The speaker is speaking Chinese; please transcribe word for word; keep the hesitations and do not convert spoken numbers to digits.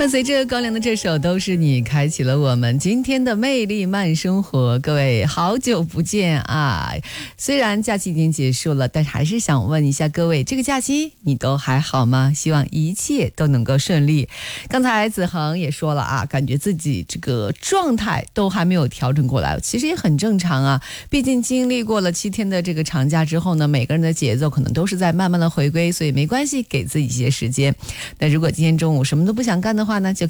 伴随着高粱的这首都是你，开启了我们今天的魅力慢生活。各位好久不见啊，虽然假期已经结束了，但是还是想问一下各位，这个假期你都还好吗？希望一切都能够顺利。刚才子恒也说了啊，感觉自己这个状态都还没有调整过来，其实也很正常啊，毕竟经历过了七天的这个长假之后呢，每个人的节奏可能都是在慢慢的回归，所以没关系，给自己一些时间。那如果今天中午什么都不想干的话呢，就